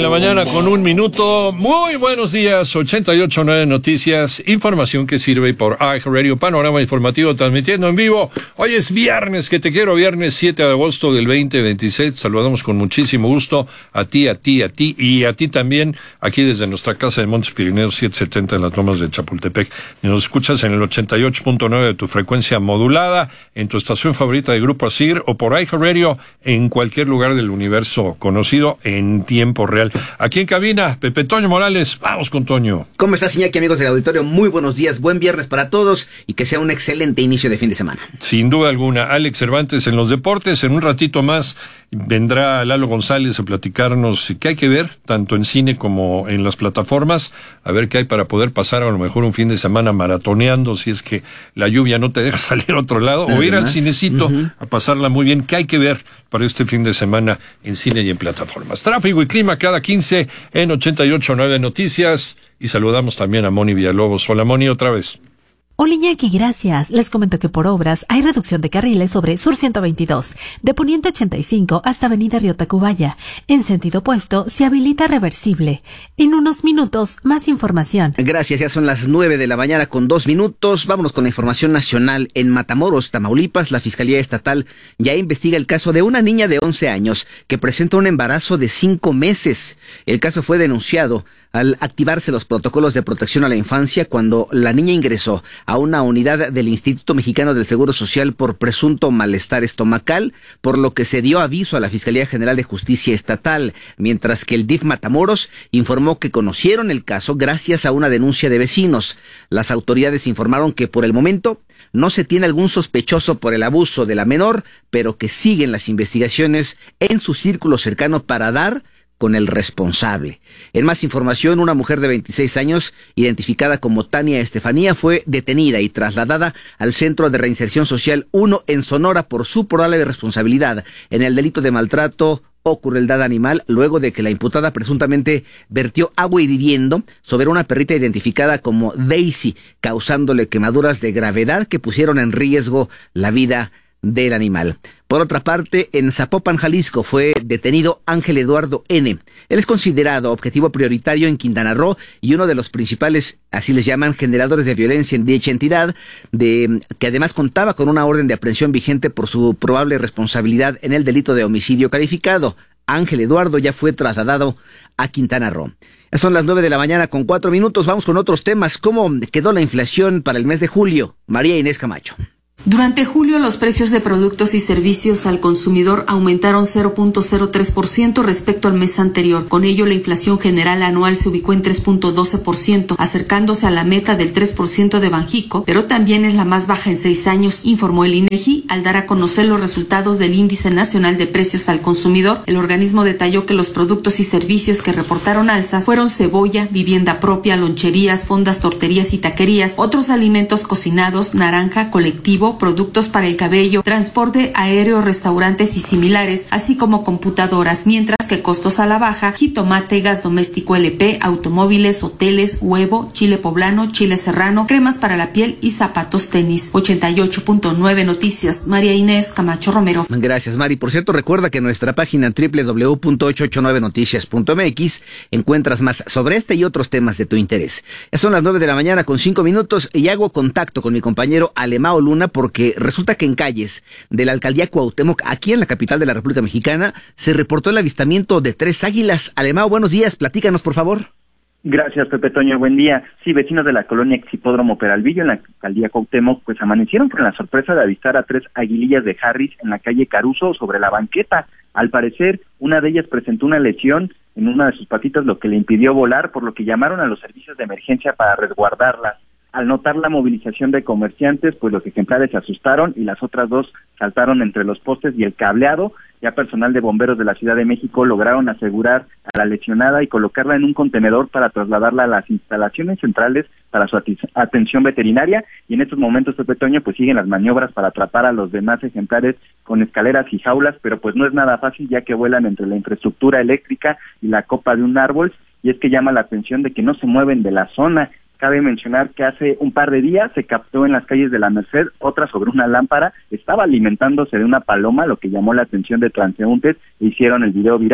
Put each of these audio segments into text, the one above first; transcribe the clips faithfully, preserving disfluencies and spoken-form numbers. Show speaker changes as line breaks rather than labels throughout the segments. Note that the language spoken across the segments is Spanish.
la mañana con un minuto. Muy buenos días, ochenta y ocho punto nueve Noticias, información que sirve por iHeartRadio, panorama informativo transmitiendo en vivo. Hoy es viernes, que te quiero, viernes siete de agosto del veinte veintiséis. Saludamos con muchísimo gusto a ti, a ti, a ti y a ti también, aquí desde nuestra casa de Montes Pirineos setecientos setenta en las lomas de Chapultepec. Y nos escuchas en el ochenta y ocho punto nueve de tu frecuencia modulada, en tu estación favorita de Grupo Asir o por iHeartRadio en cualquier lugar del universo conocido en tiempo real. Aquí en cabina, Pepe Toño Morales. Vamos con Toño.
¿Cómo estás, Iñaki, amigos del auditorio? Muy buenos días, buen viernes para todos y que sea un excelente inicio de fin de semana.
Sin duda alguna. Alex Cervantes en los deportes. En un ratito más vendrá Lalo González a platicarnos qué hay que ver, tanto en cine como en las plataformas, a ver qué hay para poder pasar a lo mejor un fin de semana maratoneando, si es que la lluvia no te deja salir a otro lado, Además, o ir al cinecito uh-huh. a pasarla muy bien. ¿Qué hay que ver para este fin de semana en cine y en plataformas? Tráfico y clima cada quince en ochenta y ocho punto nueve Noticias. Y saludamos también a Moni Villalobos. Hola, Moni, otra vez.
Hola, Iñaki, gracias. Les comento que por obras hay reducción de carriles sobre Sur ciento veintidós, de Poniente ochenta y cinco hasta Avenida Río Tacubaya. En sentido opuesto, se habilita reversible. En unos minutos, más información.
Gracias, ya son las nueve de la mañana con dos minutos. Vámonos con la información nacional. En Matamoros, Tamaulipas, la Fiscalía Estatal ya investiga el caso de una niña de once años que presenta un embarazo de cinco meses. El caso fue denunciado al activarse los protocolos de protección a la infancia cuando la niña ingresó a una unidad del Instituto Mexicano del Seguro Social por presunto malestar estomacal, por lo que se dio aviso a la Fiscalía General de Justicia Estatal, mientras que el D I F Matamoros informó que conocieron el caso gracias a una denuncia de vecinos. Las autoridades informaron que por el momento no se tiene algún sospechoso por el abuso de la menor, pero que siguen las investigaciones en su círculo cercano para dar con el responsable. En más información, una mujer de veintiséis años, identificada como Tania Estefanía, fue detenida y trasladada al Centro de Reinserción Social uno en Sonora por su probable responsabilidad en el delito de maltrato o crueldad animal, luego de que la imputada presuntamente vertió agua hirviendo sobre una perrita identificada como Daisy, causándole quemaduras de gravedad que pusieron en riesgo la vida del animal. Por otra parte, en Zapopan, Jalisco, fue detenido Ángel Eduardo N. Él es considerado objetivo prioritario en Quintana Roo y uno de los principales, así les llaman, generadores de violencia en dicha entidad, de, que además contaba con una orden de aprehensión vigente por su probable responsabilidad en el delito de homicidio calificado. Ángel Eduardo ya fue trasladado a Quintana Roo. Ya son las nueve de la mañana con cuatro minutos. Vamos con otros temas. ¿Cómo quedó la inflación para el mes de julio? María Inés Camacho.
Durante julio, los precios de productos y servicios al consumidor aumentaron cero punto cero tres por ciento respecto al mes anterior. Con ello, la inflación general anual se ubicó en tres punto doce por ciento, acercándose a la meta del tres por ciento de Banjico, pero también es la más baja en seis años, informó el INEGI al dar a conocer los resultados del Índice Nacional de Precios al Consumidor. El organismo detalló que los productos y servicios que reportaron alzas fueron cebolla, vivienda propia, loncherías, fondas, torterías y taquerías, otros alimentos cocinados, naranja, colectivo, productos para el cabello, transporte aéreo, restaurantes y similares, así como computadoras, mientras que costos a la baja, jitomate, gas doméstico L P, automóviles, hoteles, huevo, chile poblano, chile serrano, cremas para la piel y zapatos tenis. ochenta y ocho punto nueve Noticias, María Inés Camacho Romero.
Gracias, Mari. Por cierto, recuerda que en nuestra página doble u doble u doble u punto ochocientos ochenta y nueve noticias punto m x encuentras más sobre este y otros temas de tu interés. Ya son las nueve de la mañana con cinco minutos y hago contacto con mi compañero Alemao Luna porque resulta que en calles de la alcaldía Cuauhtémoc, aquí en la capital de la República Mexicana, se reportó el avistamiento de tres águilas. Alemao, buenos días, platícanos por favor.
Gracias, Pepe Toño, buen día. Sí, vecinos de la colonia Exhipódromo Peralvillo, en la alcaldía Cuauhtémoc, pues amanecieron con la sorpresa de avistar a tres aguilillas de Harris en la calle Caruso sobre la banqueta. Al parecer, una de ellas presentó una lesión en una de sus patitas, lo que le impidió volar, por lo que llamaron a los servicios de emergencia para resguardarlas. Al notar la movilización de comerciantes, pues los ejemplares se asustaron y las otras dos saltaron entre los postes y el cableado. Ya personal de bomberos de la Ciudad de México lograron asegurar a la lesionada y colocarla en un contenedor para trasladarla a las instalaciones centrales para su atención veterinaria. Y en estos momentos, Pepe Toño, pues siguen las maniobras para atrapar a los demás ejemplares con escaleras y jaulas, pero pues no es nada fácil, ya que vuelan entre la infraestructura eléctrica y la copa de un árbol. Y es que llama la atención de que no se mueven de la zona. Cabe mencionar que hace un par de días se captó en las calles de la Merced otra sobre una lámpara, estaba alimentándose de una paloma, lo que llamó la atención de transeúntes e hicieron el video viral.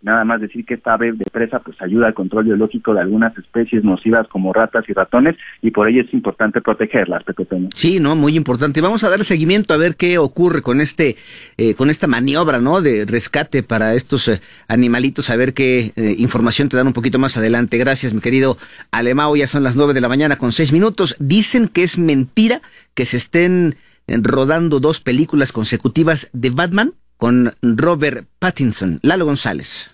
Nada más decir que esta ave de presa pues ayuda al control biológico de algunas especies nocivas como ratas y ratones, y por ello es importante protegerlas, Pepe Toño.
Sí, no, muy importante. Vamos a dar seguimiento a ver qué ocurre con este, eh, con esta maniobra, ¿no?, de rescate para estos eh, animalitos, a ver qué eh, información te dan un poquito más adelante. Gracias, mi querido Alemão. Ya son las nueve de la mañana con seis minutos. Dicen que es mentira que se estén rodando dos películas consecutivas de Batman con Robert Pattinson. Lalo González.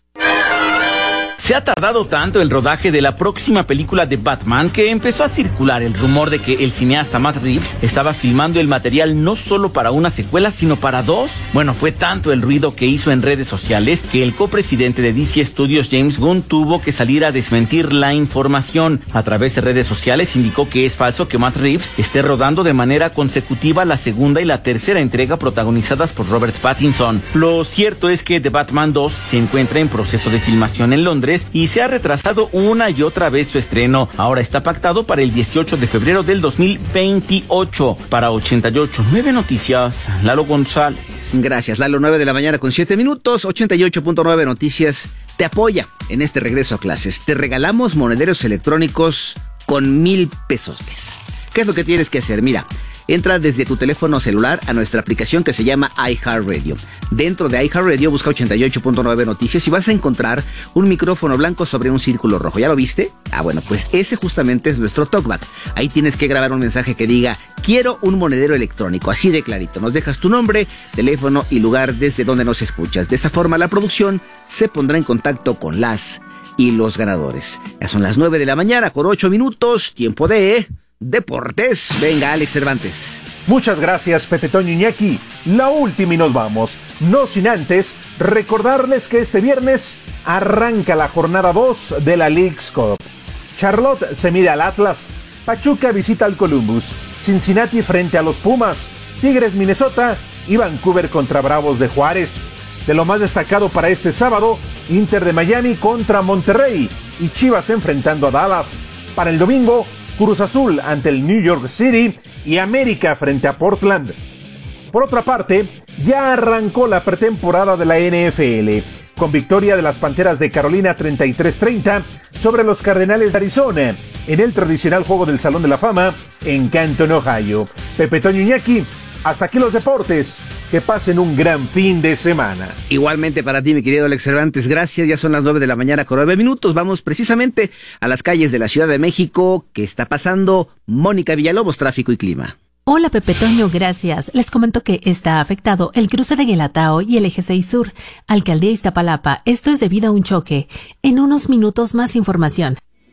Se ha tardado tanto el rodaje de la próxima película de Batman que empezó a circular el rumor de que el cineasta Matt Reeves estaba filmando el material no solo para una secuela, sino para dos. Bueno, fue tanto el ruido que hizo en redes sociales que el copresidente de D C Studios, James Gunn, tuvo que salir a desmentir la información. A través de redes sociales indicó que es falso que Matt Reeves esté rodando de manera consecutiva la segunda y la tercera entrega protagonizadas por Robert Pattinson. Lo cierto es que The Batman dos se encuentra en proceso de filmación en Londres y se ha retrasado una y otra vez su estreno. Ahora está pactado para el dieciocho de febrero del dos mil veintiocho. Para ochenta y ocho punto nueve Noticias, Lalo González.
Gracias, Lalo. Nueve de la mañana con siete minutos. ochenta y ocho punto nueve Noticias te apoya en este regreso a clases. Te regalamos monederos electrónicos con mil pesos. ¿Qué es lo que tienes que hacer? Mira, entra desde tu teléfono celular a nuestra aplicación que se llama iHeartRadio. Dentro de iHeartRadio busca ochenta y ocho punto nueve Noticias y vas a encontrar un micrófono blanco sobre un círculo rojo. ¿Ya lo viste? Ah, bueno, pues ese justamente es nuestro talkback. Ahí tienes que grabar un mensaje que diga: quiero un monedero electrónico, así de clarito. Nos dejas tu nombre, teléfono y lugar desde donde nos escuchas. De esa forma la producción se pondrá en contacto con las y los ganadores. Ya son las nueve de la mañana con ocho minutos, tiempo de deportes. Venga, Alex Cervantes.
Muchas gracias, Pepe Toño Iñaki. La última y nos vamos. No sin antes recordarles que este viernes arranca la jornada dos de la Leagues Cup. Charlotte se mide al Atlas, Pachuca visita al Columbus, Cincinnati frente a los Pumas, Tigres Minnesota y Vancouver contra Bravos de Juárez. De lo más destacado para este sábado, Inter de Miami contra Monterrey y Chivas enfrentando a Dallas. Para el domingo, Cruz Azul ante el New York City y América frente a Portland. Por otra parte, ya arrancó la pretemporada de la N F L, con victoria de las Panteras de Carolina treinta y tres treinta sobre los Cardenales de Arizona, en el tradicional juego del Salón de la Fama en Canton, Ohio. Pepe Toño Iñaki, hasta aquí los deportes. Que pasen un gran fin de semana.
Igualmente para ti, mi querido Alex Cervantes, gracias. Ya son las nueve de la mañana con nueve minutos. Vamos precisamente a las calles de la Ciudad de México. ¿Qué está pasando? Mónica Villalobos, tráfico y clima.
Hola, Pepe Toño, gracias. Les comento que está afectado el cruce de Guelatao y el eje seis Sur, Alcaldía Iztapalapa. Esto es debido a un choque. En unos minutos más información.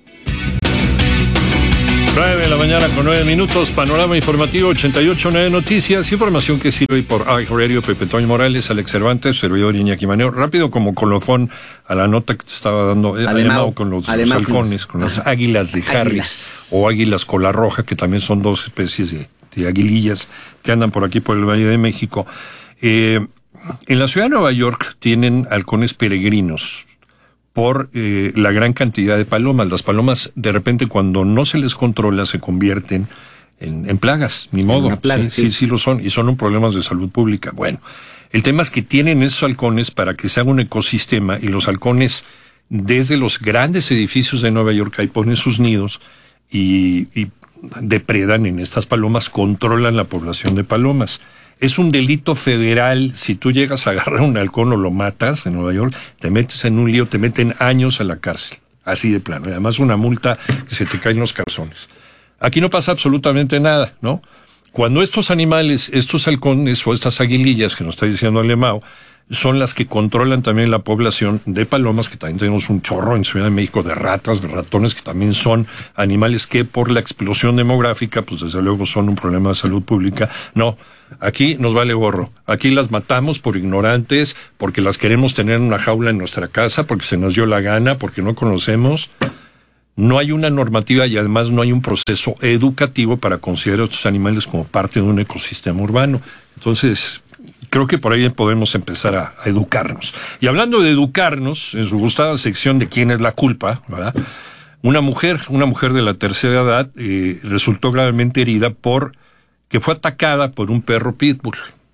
nueve de la mañana con nueve minutos, panorama informativo ochenta y ocho punto nueve Noticias, información que sirve por iHeartRadio. Pepe Toño Morales, Alex Cervantes, servidor Iñaki Manero. Rápido como colofón a la nota que te estaba dando eh, Alemão con los, los halcones, con las águilas de Harris, águilas. O águilas cola roja, que también son dos especies de, de aguilillas que andan por aquí por el Valle de México. Eh, en la ciudad de Nueva York tienen halcones peregrinos por eh, la gran cantidad de palomas. Las palomas, de repente, cuando no se les controla, se convierten en, en plagas, ni modo. Una plaga, sí, sí. sí, sí lo son, y son un problemas de salud pública. Bueno, el tema es que tienen esos halcones para que se haga un ecosistema, y los halcones, desde los grandes edificios de Nueva York, ahí ponen sus nidos, y, y depredan en estas palomas, controlan la población de palomas. Es un delito federal. Si tú llegas a agarrar un halcón o lo matas en Nueva York, te metes en un lío, te meten años a la cárcel. Así de plano. Y además una multa que se te caen los calzones. Aquí no pasa absolutamente nada, ¿no? Cuando estos animales, estos halcones o estas aguilillas que nos está diciendo Alemão, son las que controlan también la población de palomas, que también tenemos un chorro en Ciudad de México, de ratas, de ratones, que también son animales que por la explosión demográfica, pues desde luego son un problema de salud pública. No, aquí nos vale gorro. Aquí las matamos por ignorantes, porque las queremos tener en una jaula en nuestra casa, porque se nos dio la gana, porque no conocemos. No hay una normativa y además no hay un proceso educativo para considerar a estos animales como parte de un ecosistema urbano. Entonces, creo que por ahí podemos empezar a, a educarnos. Y hablando de educarnos, en su gustada sección de quién es la culpa, ¿verdad? Una mujer, una mujer de la tercera edad, eh, resultó gravemente herida por que fue atacada por un perro pitbull.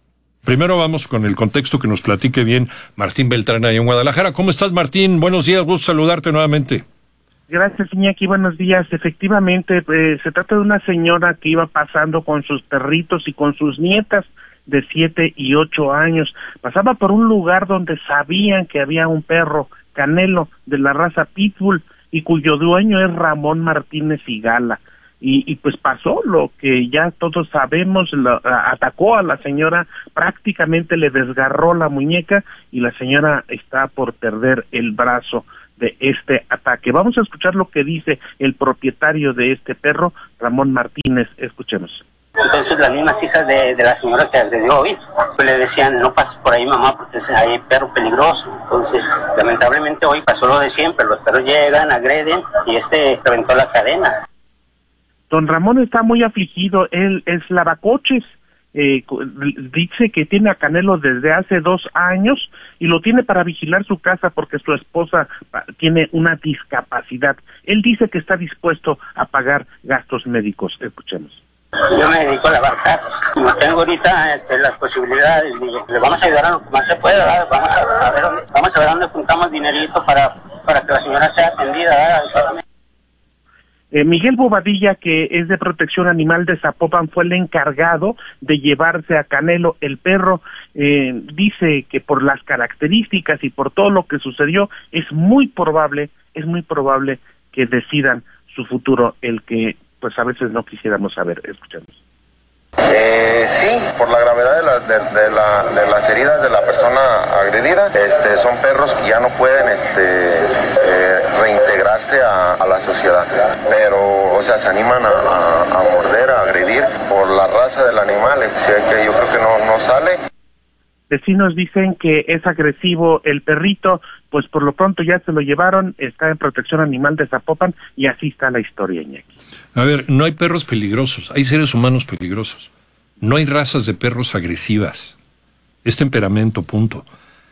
Primero vamos con el contexto que nos platique bien Martín Beltrán ahí en Guadalajara. ¿Cómo estás, Martín? Buenos días, gusto saludarte nuevamente.
Gracias, Iñaki, buenos días. Efectivamente, eh, se trata de una señora que iba pasando con sus perritos y con sus nietas de siete y ocho años. Pasaba por un lugar donde sabían que había un perro, Canelo, de la raza Pitbull, y cuyo dueño es Ramón Martínez Higala. Y, y pues pasó lo que ya todos sabemos, lo, a, atacó a la señora, prácticamente le desgarró la muñeca y la señora está por perder el brazo de este ataque. Vamos a escuchar lo que dice el propietario de este perro, Ramón Martínez. Escuchemos.
Entonces las mismas hijas de, de la señora que agredió hoy, pues le decían, no pases por ahí, mamá, porque hay perro peligroso. Entonces, lamentablemente hoy pasó lo de siempre, los perros llegan, agreden y este reventó la cadena.
Don Ramón está muy afligido, él es lavacoches, eh, dice que tiene a Canelo desde hace dos años y lo tiene para vigilar su casa porque su esposa tiene una discapacidad. Él dice que está dispuesto a pagar gastos médicos. Escuchemos.
Yo me dedico a lavar carros. Como tengo ahorita este, las posibilidades, le vamos a ayudar a lo que más se pueda, ¿verdad? Vamos a, a ver dónde, vamos a ver dónde juntamos dinerito para, para que la señora sea atendida, ¿verdad?
Eh, Miguel Bobadilla, que es de Protección Animal de Zapopan, fue el encargado de llevarse a Canelo. El perro eh, dice que por las características y por todo lo que sucedió, es muy probable, es muy probable que decidan su futuro, el que pues a veces no quisiéramos saber. Escuchemos.
Eh, sí, por la gravedad de, la, de, de, la, de las heridas de la persona agredida, este, son perros que ya no pueden este, eh, reintegrarse a, a la sociedad, pero, o sea, se animan a, a, a morder, a agredir por la raza del animal, este, que yo creo que no, no sale.
Vecinos dicen que es agresivo el perrito, pues por lo pronto ya se lo llevaron, está en Protección Animal de Zapopan y así está la historia, Iñaki.
A ver, no hay perros peligrosos, hay seres humanos peligrosos. No hay razas de perros agresivas. Es temperamento, punto.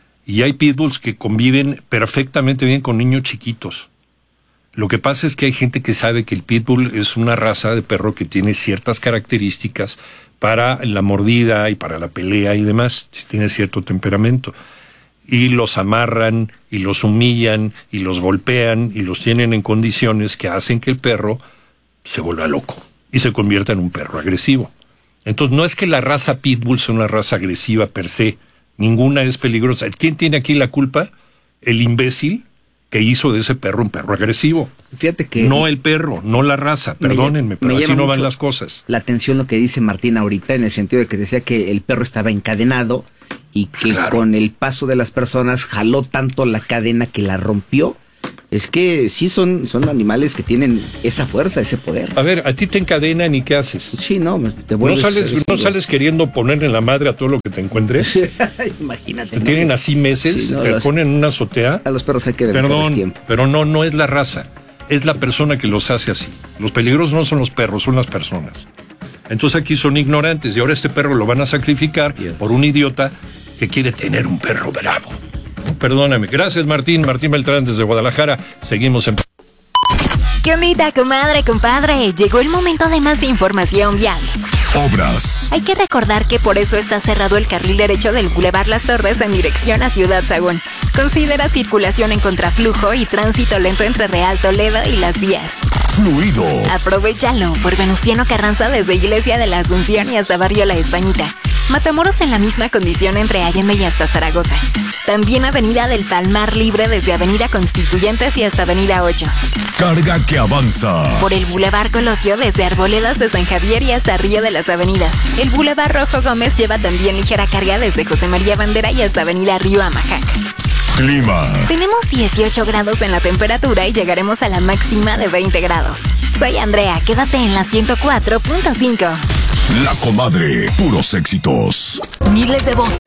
Y hay pitbulls que conviven perfectamente bien con niños chiquitos. Lo que pasa es que hay gente que sabe que el pitbull es una raza de perro que tiene ciertas características para la mordida y para la pelea y demás, tiene cierto temperamento. Y los amarran, y los humillan, y los golpean, y los tienen en condiciones que hacen que el perro se vuelva loco y se convierta en un perro agresivo. Entonces no es que la raza pitbull sea una raza agresiva per se, ninguna es peligrosa. ¿Quién tiene aquí la culpa? El imbécil que hizo de ese perro un perro agresivo.
Fíjate que...
No el perro, no la raza, perdónenme, pero así no van las cosas.
La atención lo que dice Martín ahorita, en el sentido de que decía que el perro estaba encadenado y que claro, con el paso de las personas jaló tanto la cadena que la rompió. Es que sí son, son animales que tienen esa fuerza, ese poder.
A ver, ¿a ti te encadenan y qué haces?
Sí, no, te vuelves...
¿No sales, ¿no sales queriendo ponerle en la madre a todo lo que te encuentres?
Imagínate.
Te no, tienen así meses, sí, no, te los, ponen en una azotea.
A los perros hay que dedicarles
Perdón,
tiempo.
Pero no, no es la raza, es la persona que los hace así. Los peligrosos no son los perros, son las personas. Entonces aquí son ignorantes y ahora este perro lo van a sacrificar yeah. por un idiota que quiere tener un perro bravo. Perdóname. Gracias, Martín. Martín Beltrán desde Guadalajara. Seguimos en...
¿Qué ondita, comadre, compadre? Llegó el momento de más información vial.
Obras.
Hay que recordar que por eso está cerrado el carril derecho del Boulevard Las Torres en dirección a Ciudad Sagún. Considera circulación en contraflujo y tránsito lento entre Real Toledo y Las Vías.
Fluido.
Aprovechalo por Venustiano Carranza desde Iglesia de la Asunción y hasta Barrio La Españita. Matamoros en la misma condición entre Allende y hasta Zaragoza. También Avenida del Palmar libre desde Avenida Constituyentes y hasta Avenida ocho.
Carga que avanza.
Por el Boulevard Colosio desde Arboledas de San Javier y hasta Río de las Avenidas. El Boulevard Rojo Gómez lleva también ligera carga desde José María Bandera y hasta Avenida Río Amajac.
Clima.
Tenemos dieciocho grados en la temperatura y llegaremos a la máxima de veinte grados. Soy Andrea, quédate en la ciento cuatro punto cinco.
La Comadre, puros éxitos.
Miles de voces